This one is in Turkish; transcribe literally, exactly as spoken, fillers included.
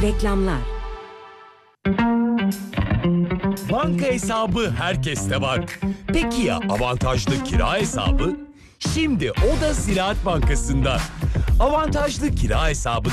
Reklamlar. Banka hesabı herkeste var. Peki ya avantajlı kira hesabı? Şimdi o da Ziraat Bankası'nda. Avantajlı kira hesabını